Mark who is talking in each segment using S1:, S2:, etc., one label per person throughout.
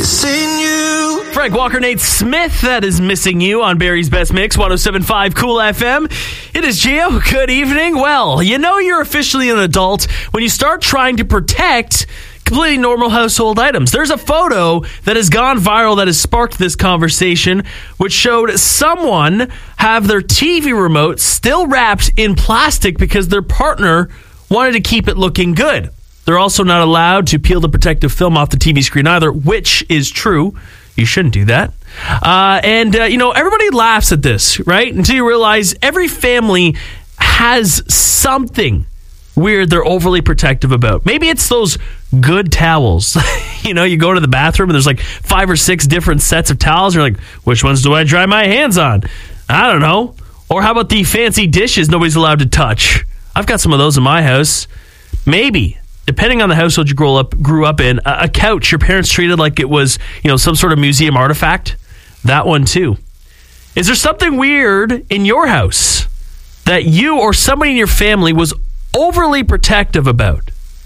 S1: Missing you.
S2: Frank Walker, Nate Smith, that is Missing You on Barry's Best Mix, 107.5 Cool FM. It is Gio. Good evening. Well, you know you're officially an adult when you start trying to protect completely normal household items. There's a photo that has gone viral that has sparked this conversation, which showed someone have their TV remote still wrapped in plastic because their partner wanted to keep it looking good. They're also not allowed to peel the protective film off the TV screen either, which is true. You shouldn't do that. Everybody laughs at this, right? Until you realize every family has something weird they're overly protective about. Maybe it's those good towels. You go to the bathroom and there's like 5 or 6 different sets of towels. You're like, which ones do I dry my hands on? I don't know. Or how about the fancy dishes nobody's allowed to touch? I've got some of those in my house. Maybe, depending on the household you grew up in, a couch your parents treated like it was, some sort of museum artifact. That one too. Is there something weird in your house that you or somebody in your family was overly protective about?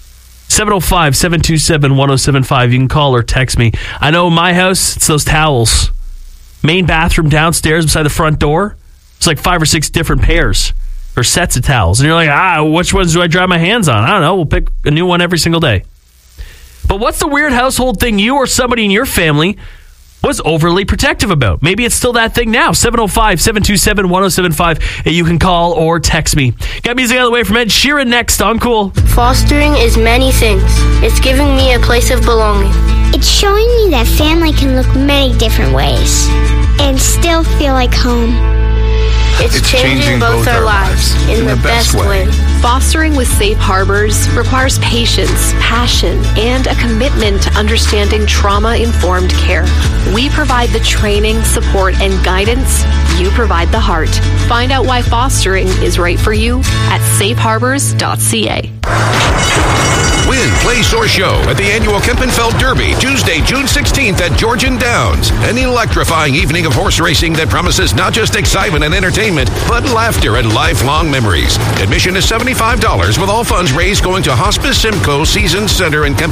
S2: 705-727-1075. You can call or text me. I know in my house, it's those towels. Main bathroom downstairs beside the front door. It's like 5 or 6 different pairs or sets of towels. And you're like, which ones do I dry my hands on? I don't know. We'll pick a new one every single day. But what's the weird household thing you or somebody in your family was overly protective about? Maybe it's still that thing now. 705-727-1075. You can call or text me. Got music out of the way from Ed Sheeran next on Cool.
S3: Fostering is many things. It's giving me a place of belonging.
S4: It's showing me that family can look many different ways and still feel like home.
S3: It's changing both our lives in the best way.
S5: Fostering with Safe Harbors requires patience, passion, and a commitment to understanding trauma-informed care. We provide the training, support, and guidance. You provide the heart. Find out why fostering is right for you at safeharbors.ca.
S6: Win, place, or show at the annual Kempenfeld Derby, Tuesday, June 16th at Georgian Downs. An electrifying evening of horse racing that promises not just excitement and entertainment, but laughter and lifelong memories. Admission is $75 with all funds raised going to Hospice Simcoe Season Center in Kempenfeld.